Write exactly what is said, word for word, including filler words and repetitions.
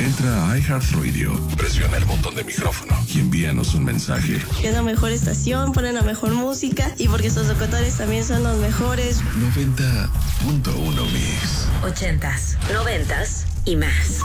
Entra a iHeartRadio, presiona el botón de micrófono y envíanos un mensaje. Es la mejor estación, ponen la mejor música y porque sus locutores también son los mejores. noventa punto uno Mix. Ochentas, noventas y más.